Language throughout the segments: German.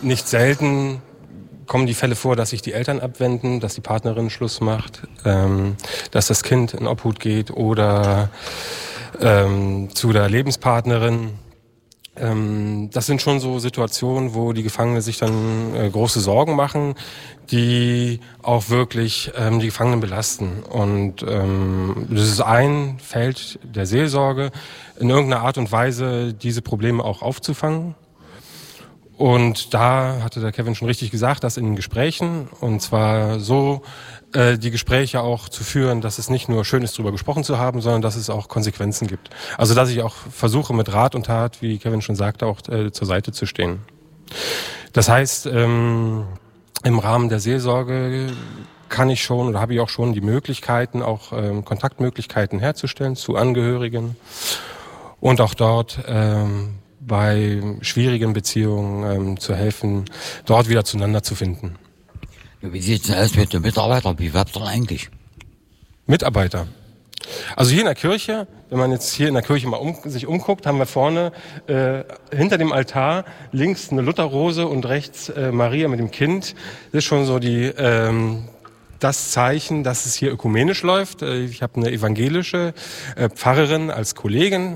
Nicht selten kommen die Fälle vor, dass sich die Eltern abwenden, dass die Partnerin Schluss macht, dass das Kind in Obhut geht oder zu der Lebenspartnerin. Das sind schon so Situationen, wo die Gefangenen sich dann große Sorgen machen, die auch wirklich die Gefangenen belasten. Und das ist ein Feld der Seelsorge, in irgendeiner Art und Weise diese Probleme auch aufzufangen. Und da hatte der Kevin schon richtig gesagt, dass in den Gesprächen, und zwar so die Gespräche auch zu führen, dass es nicht nur schön ist, drüber gesprochen zu haben, sondern dass es auch Konsequenzen gibt. Also dass ich auch versuche, mit Rat und Tat, wie Kevin schon sagte, auch zur Seite zu stehen. Das heißt, im Rahmen der Seelsorge kann ich schon oder habe ich auch schon die Möglichkeiten, auch Kontaktmöglichkeiten herzustellen zu Angehörigen und auch dort bei schwierigen Beziehungen zu helfen, dort wieder zueinander zu finden. Wie sieht es denn aus mit den Mitarbeitern? Wie werbt ihr eigentlich? Mitarbeiter. Also hier in der Kirche, wenn man jetzt hier in der Kirche mal sich umguckt, haben wir vorne hinter dem Altar links eine Lutherrose und rechts Maria mit dem Kind. Das ist schon so das Zeichen, dass es hier ökumenisch läuft. Ich habe eine evangelische Pfarrerin als Kollegin.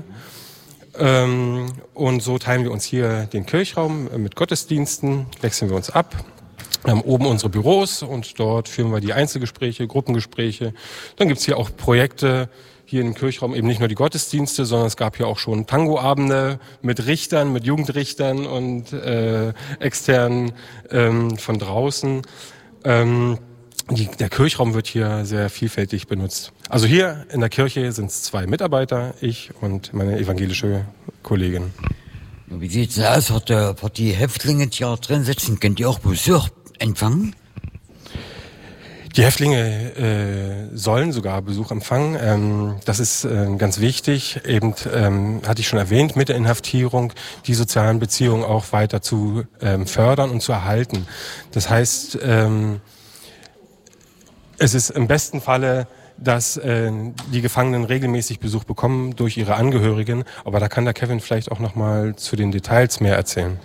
Und so teilen wir uns hier den Kirchraum mit Gottesdiensten, wechseln wir uns ab. Wir haben oben unsere Büros und dort führen wir die Einzelgespräche, Gruppengespräche. Dann gibt's hier auch Projekte, hier im Kirchraum eben nicht nur die Gottesdienste, sondern es gab hier auch schon Tangoabende mit Richtern, mit Jugendrichtern und externen von draußen. Der Kirchraum wird hier sehr vielfältig benutzt. Also hier in der Kirche sind es 2 Mitarbeiter, ich und meine evangelische Kollegin. Wie sieht es aus für die Häftlinge, die hier drin sitzen? Könnt ihr auch Besuch empfangen? Die Häftlinge sollen sogar Besuch empfangen. Das ist ganz wichtig. Eben hatte ich schon erwähnt, mit der Inhaftierung die sozialen Beziehungen auch weiter zu fördern und zu erhalten. Das heißt, es ist im besten Falle, dass die Gefangenen regelmäßig Besuch bekommen durch ihre Angehörigen. Aber da kann der Kevin vielleicht auch noch mal zu den Details mehr erzählen.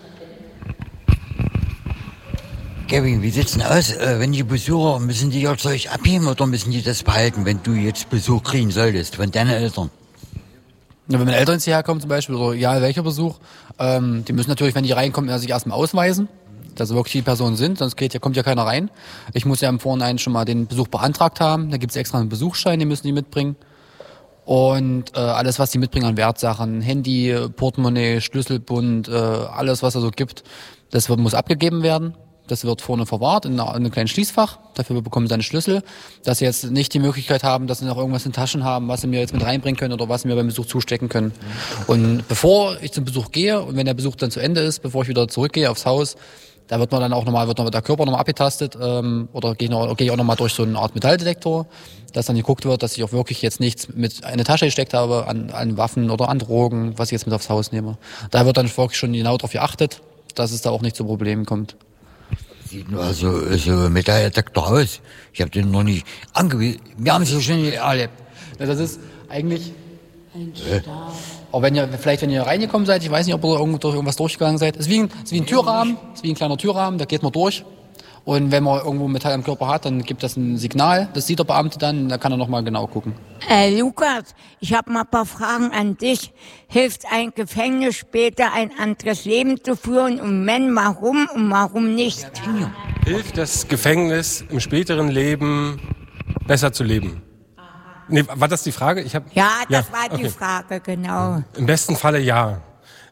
Kevin, wie sieht's denn aus? Wenn die Besucher, müssen die ihr Zeug abheben oder müssen die das behalten, wenn du jetzt Besuch kriegen solltest von deinen Eltern? Ja, wenn meine Eltern jetzt hierher kommen zum Beispiel, oder egal welcher Besuch, die müssen natürlich, wenn die reinkommen, sich erstmal ausweisen, dass sie wirklich die Personen sind, sonst kommt ja keiner rein. Ich muss ja im Vorhinein schon mal den Besuch beantragt haben, da gibt's extra einen Besuchsschein, den müssen die mitbringen. Und alles, was die mitbringen an Wertsachen, Handy, Portemonnaie, Schlüsselbund, alles, was es so gibt, das muss abgegeben werden. Das wird vorne verwahrt in einem kleinen Schließfach. Dafür bekommen sie einen Schlüssel, dass sie jetzt nicht die Möglichkeit haben, dass sie noch irgendwas in Taschen haben, was sie mir jetzt mit reinbringen können oder was sie mir beim Besuch zustecken können. Und bevor ich zum Besuch gehe und wenn der Besuch dann zu Ende ist, bevor ich wieder zurückgehe aufs Haus, da wird man dann auch nochmal, wird der Körper nochmal abgetastet oder gehe ich auch nochmal durch so eine Art Metalldetektor, dass dann geguckt wird, dass ich auch wirklich jetzt nichts mit in eine Tasche gesteckt habe an Waffen oder an Drogen, was ich jetzt mit aufs Haus nehme. Da wird dann wirklich schon genau darauf geachtet, dass es da auch nicht zu Problemen kommt. Sieht nur so Metalldetektor aus. Ich habe den noch nicht angewiesen. Wir haben es ja schon erlebt. Das ist eigentlich ein Stab. Auch wenn ihr reingekommen seid, ich weiß nicht, ob ihr durch irgendwas durchgegangen seid. Es ist wie ein Türrahmen, es ist wie ein kleiner Türrahmen, da geht man durch. Und wenn man irgendwo Metall am Körper hat, dann gibt das ein Signal. Das sieht der Beamte dann, da kann er nochmal genau gucken. Lukas, ich habe mal ein paar Fragen an dich. Hilft ein Gefängnis später ein anderes Leben zu führen? Und wenn, warum und warum nicht? Hilft das Gefängnis im späteren Leben besser zu leben? Nee, war das die Frage? Das war die Frage, genau. Im besten Falle ja.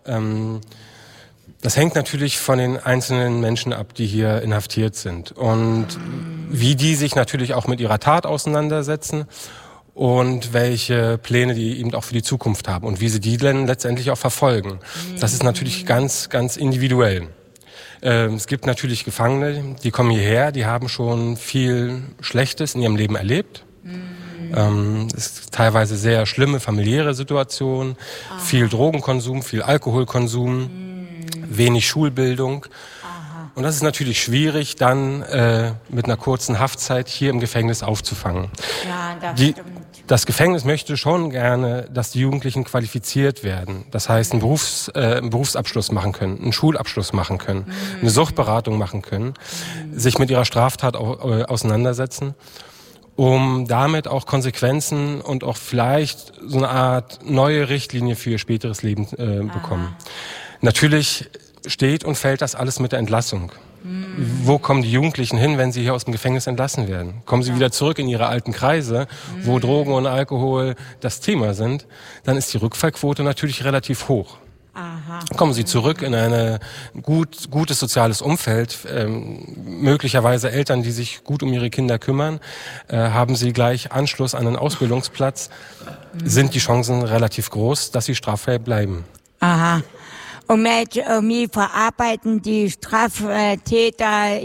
Das hängt natürlich von den einzelnen Menschen ab, die hier inhaftiert sind und wie die sich natürlich auch mit ihrer Tat auseinandersetzen und welche Pläne die eben auch für die Zukunft haben und wie sie die dann letztendlich auch verfolgen. Das ist natürlich ganz, ganz individuell. Es gibt natürlich Gefangene, die kommen hierher, die haben schon viel Schlechtes in ihrem Leben erlebt. Es ist teilweise sehr schlimme familiäre Situation, viel Drogenkonsum, viel Alkoholkonsum, wenig Schulbildung. Und das ist natürlich schwierig, dann mit einer kurzen Haftzeit hier im Gefängnis aufzufangen. Ja, das stimmt. Das Gefängnis möchte schon gerne, dass die Jugendlichen qualifiziert werden. Das heißt, einen Berufsabschluss machen können, einen Schulabschluss machen können, eine Suchtberatung machen können, sich mit ihrer Straftat auseinandersetzen, um damit auch Konsequenzen und auch vielleicht so eine Art neue Richtlinie für ihr späteres Leben bekommen. Natürlich steht und fällt das alles mit der Entlassung. Wo kommen die Jugendlichen hin, wenn sie hier aus dem Gefängnis entlassen werden? Kommen sie wieder zurück in ihre alten Kreise, wo Drogen und Alkohol das Thema sind? Dann ist die Rückfallquote natürlich relativ hoch. Aha. Kommen sie zurück in ein gutes soziales Umfeld, möglicherweise Eltern, die sich gut um ihre Kinder kümmern, haben sie gleich Anschluss an einen Ausbildungsplatz, sind die Chancen relativ groß, dass sie straffrei bleiben. Aha. Und wie verarbeiten die Straftäter,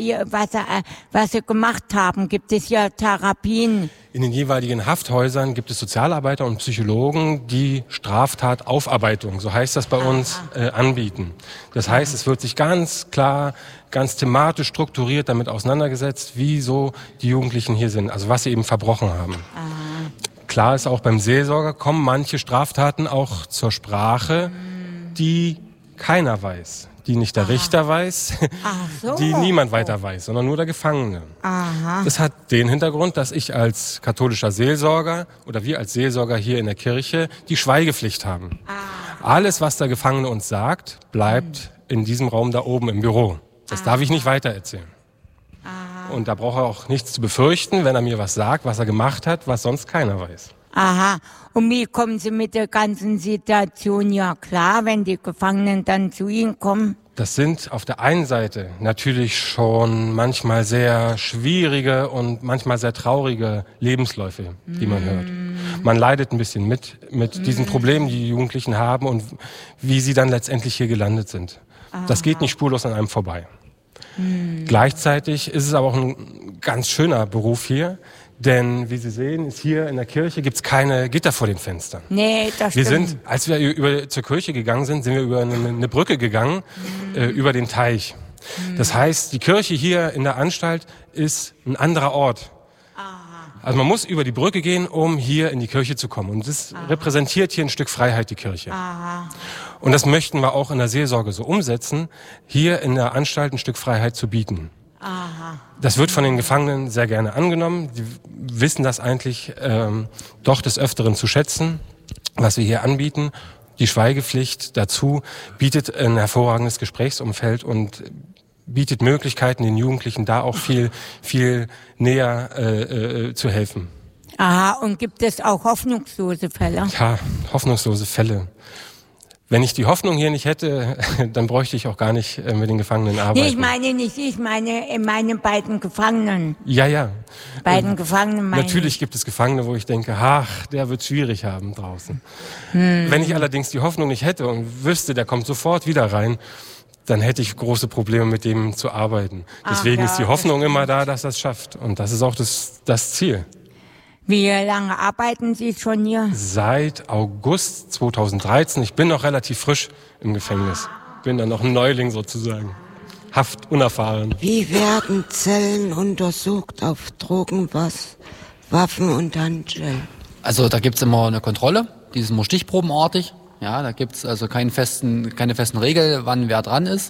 was sie gemacht haben? Gibt es ja Therapien? In den jeweiligen Hafthäusern gibt es Sozialarbeiter und Psychologen, die Straftataufarbeitung, so heißt das bei uns, anbieten. Das heißt, es wird sich ganz klar, ganz thematisch strukturiert damit auseinandergesetzt, wie so die Jugendlichen hier sind, also was sie eben verbrochen haben. Klar ist auch beim Seelsorger kommen manche Straftaten auch zur Sprache, die keiner weiß, die nicht der Richter weiß, die niemand weiter weiß, sondern nur der Gefangene. Das hat den Hintergrund, dass ich als katholischer Seelsorger oder wir als Seelsorger hier in der Kirche die Schweigepflicht haben. Alles, was der Gefangene uns sagt, bleibt in diesem Raum da oben im Büro. Das darf ich nicht weitererzählen. Und da braucht er auch nichts zu befürchten, wenn er mir was sagt, was er gemacht hat, was sonst keiner weiß. Aha. Und wie kommen Sie mit der ganzen Situation ja klar, wenn die Gefangenen dann zu Ihnen kommen? Das sind auf der einen Seite natürlich schon manchmal sehr schwierige und manchmal sehr traurige Lebensläufe, die man hört. Man leidet ein bisschen mit diesen Problemen, die die Jugendlichen haben und wie sie dann letztendlich hier gelandet sind. Das geht nicht spurlos an einem vorbei. Gleichzeitig ist es aber auch ein ganz schöner Beruf hier. Denn, wie Sie sehen, ist hier in der Kirche gibt's keine Gitter vor den Fenstern. Nee, das stimmt. Als wir zur Kirche gegangen sind, sind wir über eine Brücke gegangen, über den Teich. Das heißt, die Kirche hier in der Anstalt ist ein anderer Ort. Also man muss über die Brücke gehen, um hier in die Kirche zu kommen. Und das repräsentiert hier ein Stück Freiheit, die Kirche. Und das möchten wir auch in der Seelsorge so umsetzen, hier in der Anstalt ein Stück Freiheit zu bieten. Das wird von den Gefangenen sehr gerne angenommen. Die wissen das eigentlich doch des Öfteren zu schätzen, was wir hier anbieten. Die Schweigepflicht dazu bietet ein hervorragendes Gesprächsumfeld und bietet Möglichkeiten, den Jugendlichen da auch viel näher zu helfen. Aha, und gibt es auch hoffnungslose Fälle? Ja, hoffnungslose Fälle. Wenn ich die Hoffnung hier nicht hätte, dann bräuchte ich auch gar nicht mit den Gefangenen arbeiten. Nee, ich meine nicht, ich meine meine beiden Gefangenen. Ja. Beiden Gefangenen meine Natürlich gibt es Gefangene, wo ich denke, ach, der wird schwierig haben draußen. Wenn ich allerdings die Hoffnung nicht hätte und wüsste, der kommt sofort wieder rein, dann hätte ich große Probleme, mit dem zu arbeiten. Deswegen ist die Hoffnung immer da, dass er es schafft. Und das ist auch das Ziel. Wie lange arbeiten Sie schon hier? Seit August 2013. Ich bin noch relativ frisch im Gefängnis. Bin dann noch ein Neuling sozusagen. Haftunerfahren. Wie werden Zellen untersucht auf Drogen, Waffen und Handschellen? Also da gibt's immer eine Kontrolle, die ist immer stichprobenartig. Ja, da gibt's also keine festen Regeln, wann wer dran ist.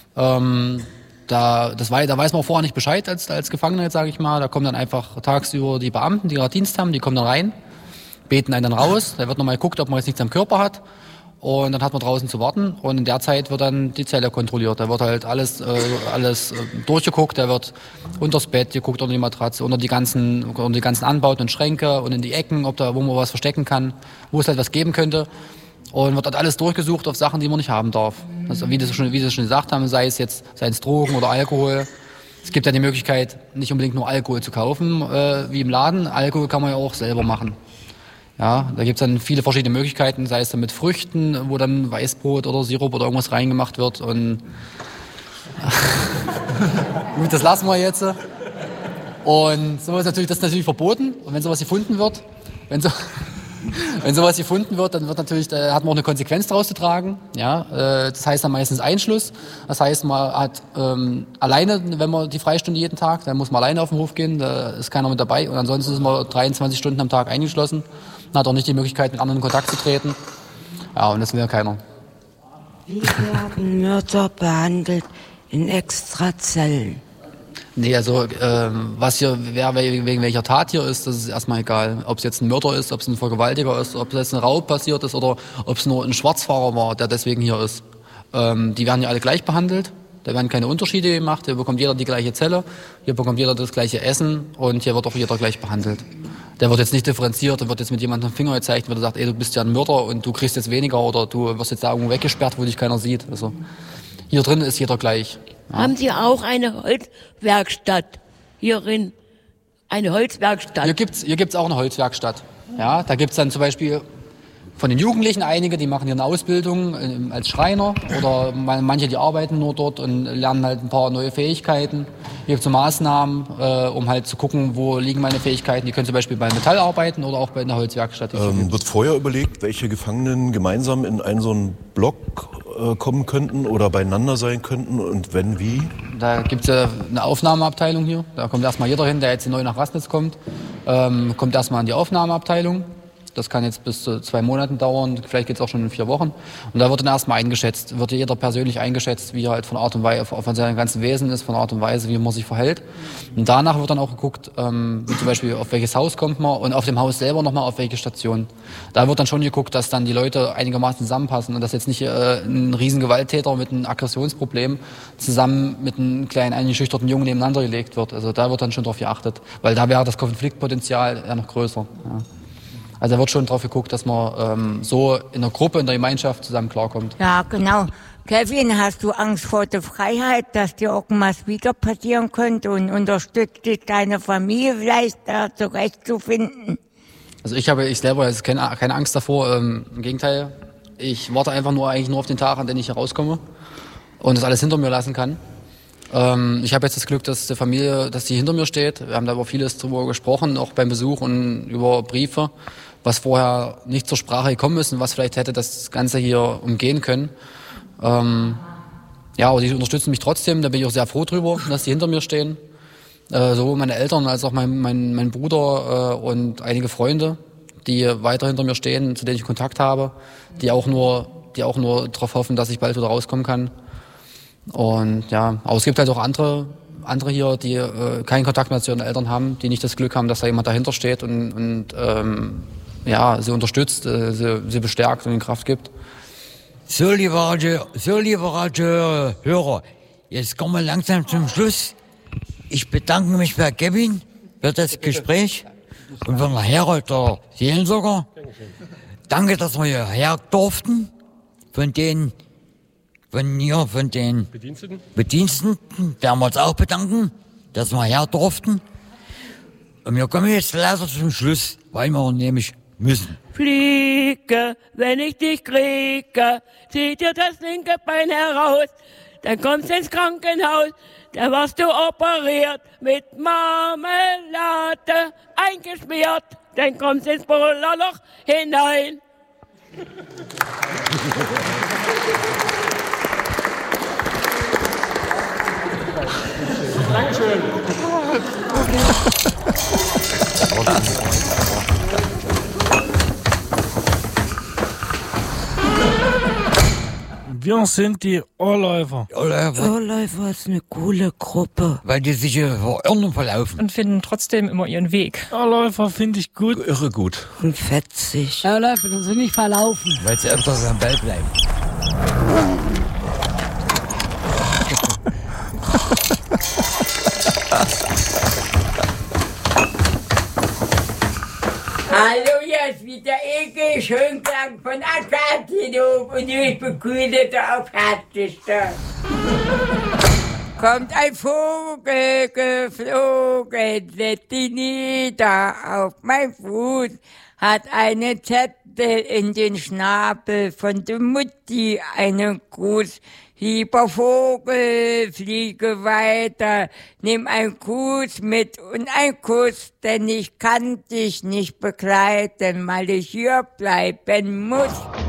Da weiß man vorher nicht Bescheid als Gefangener, jetzt sage ich mal. Da kommen dann einfach tagsüber die Beamten, die gerade Dienst haben, die kommen dann rein, beten einen dann raus. Da wird nochmal geguckt, ob man jetzt nichts am Körper hat. Und dann hat man draußen zu warten. Und in der Zeit wird dann die Zelle kontrolliert. Da wird halt alles durchgeguckt. Da wird unters Bett geguckt, unter die Matratze, unter die ganzen Anbauten und Schränke und in die Ecken, wo man was verstecken kann, wo es halt was geben könnte. Und wird halt alles durchgesucht auf Sachen, die man nicht haben darf. Also wie Sie schon gesagt haben, sei es Drogen oder Alkohol. Es gibt ja die Möglichkeit, nicht unbedingt nur Alkohol zu kaufen, wie im Laden. Alkohol kann man ja auch selber machen. Ja, da gibt's dann viele verschiedene Möglichkeiten, sei es dann mit Früchten, wo dann Weißbrot oder Sirup oder irgendwas reingemacht wird. Und gut, das lassen wir jetzt. Und das ist natürlich verboten. Und wenn sowas gefunden wird, Wenn sowas gefunden wird, dann wird natürlich, da hat man auch eine Konsequenz daraus zu tragen. Ja, das heißt dann meistens Einschluss. Das heißt, man hat alleine, wenn man die Freistunde jeden Tag, dann muss man alleine auf den Hof gehen, da ist keiner mit dabei. Und ansonsten ist man 23 Stunden am Tag eingeschlossen. Man hat auch nicht die Möglichkeit, mit anderen in Kontakt zu treten. Ja, und das will ja keiner. Wie werden Mörder behandelt in Extrazellen? Nee, also was hier, wer wegen welcher Tat hier ist, das ist erstmal egal. Ob es jetzt ein Mörder ist, ob es ein Vergewaltiger ist, ob es jetzt ein Raub passiert ist oder ob es nur ein Schwarzfahrer war, der deswegen hier ist. Die werden ja alle gleich behandelt. Da werden keine Unterschiede gemacht. Hier bekommt jeder die gleiche Zelle, hier bekommt jeder das gleiche Essen und hier wird auch jeder gleich behandelt. Der wird jetzt nicht differenziert, da wird jetzt mit jemandem den Finger gezeigt, wird sagt, ey, du bist ja ein Mörder und du kriegst jetzt weniger oder du wirst jetzt da irgendwo weggesperrt, wo dich keiner sieht. Also hier drin ist jeder gleich. Ja. Haben Sie auch eine Holzwerkstatt hierin? Eine Holzwerkstatt? Hier gibt's auch eine Holzwerkstatt. Ja, da gibt's dann zum Beispiel von den Jugendlichen einige, die machen hier eine Ausbildung als Schreiner oder manche, die arbeiten nur dort und lernen halt ein paar neue Fähigkeiten. Hier gibt's so Maßnahmen, um halt zu gucken, wo liegen meine Fähigkeiten. Die können zum Beispiel bei Metall arbeiten oder auch bei einer Holzwerkstatt. Wird vorher überlegt, welche Gefangenen gemeinsam in einen so einen Block kommen könnten oder beieinander sein könnten und wenn, wie? Da gibt's eine Aufnahmeabteilung hier. Da kommt erstmal jeder hin, der jetzt neu nach Raßnitz kommt. Kommt erstmal in die Aufnahmeabteilung. Das kann jetzt bis zu 2 Monaten dauern, vielleicht geht's auch schon in 4 Wochen. Und da wird dann erstmal eingeschätzt, wird jeder persönlich eingeschätzt, wie er halt von Art und Weise, von seinem ganzen Wesen ist, von Art und Weise, wie man sich verhält. Und danach wird dann auch geguckt, wie zum Beispiel auf welches Haus kommt man und auf dem Haus selber nochmal auf welche Station. Da wird dann schon geguckt, dass dann die Leute einigermaßen zusammenpassen und dass jetzt nicht ein riesen Gewalttäter mit einem Aggressionsproblem zusammen mit einem kleinen eingeschüchterten Jungen nebeneinander gelegt wird. Also da wird dann schon drauf geachtet, weil da wäre das Konfliktpotenzial ja noch größer. Ja. Also da wird schon drauf geguckt, dass man so in der Gruppe, in der Gemeinschaft zusammen klarkommt. Ja, genau. Kevin, hast du Angst vor der Freiheit, dass dir irgendwas wieder passieren könnte und unterstützt dich deine Familie vielleicht da zurechtzufinden? Also ich selber jetzt keine Angst davor. Im Gegenteil, ich warte einfach eigentlich nur auf den Tag, an dem ich hier rauskomme und das alles hinter mir lassen kann. Ich habe jetzt das Glück, dass die Familie, dass die hinter mir steht. Wir haben da über vieles drüber gesprochen, auch beim Besuch und über Briefe, was vorher nicht zur Sprache gekommen ist und was vielleicht hätte das Ganze hier umgehen können. Ja, aber die unterstützen mich trotzdem, da bin ich auch sehr froh drüber, dass die hinter mir stehen. Sowohl meine Eltern als auch mein Bruder und einige Freunde, die weiter hinter mir stehen, zu denen ich Kontakt habe, die auch nur darauf hoffen, dass ich bald wieder rauskommen kann. Und ja, aber es gibt halt auch andere hier, die keinen Kontakt mehr zu ihren Eltern haben, die nicht das Glück haben, dass da jemand dahinter steht und sie unterstützt, sie bestärkt und ihnen Kraft gibt. So, liebe Radiohörer, jetzt kommen wir langsam zum Schluss. Ich bedanke mich bei Kevin für das Gespräch und für den Herold, der Seelensorger. Danke, dass wir hierher durften. Von den Bediensteten werden wir uns auch bedanken, dass wir her durften. Und wir kommen jetzt leider zum Schluss, weil wir nämlich müssen. Fliege, wenn ich dich kriege, zieh dir das linke Bein heraus, dann kommst du ins Krankenhaus, da wirst du operiert, mit Marmelade eingeschmiert, dann kommst du ins Bullerloch hinein. Dankeschön. Wir sind die Ohrläufer. Ohrläufer ist eine coole Gruppe. Weil die sich verirren und verlaufen. Und finden trotzdem immer ihren Weg. Ohrläufer finde ich gut. Irre gut. Und fetzig. Ohrläufer sind nicht verlaufen. Weil sie öfters am Ball bleiben. Hallo, hier ist wieder Eke, Schönklang von Aschaffenhof und ich begrüße auf Herzlichste. Kommt ein Vogel geflogen, setzt ihn nieder auf mein Fuß, hat eine Z Mantel in den Schnabel von der Mutti einen Gruß. Lieber Vogel, fliege weiter, nimm einen Gruß mit und einen Kuss, denn ich kann dich nicht begleiten, weil ich hier bleiben muss.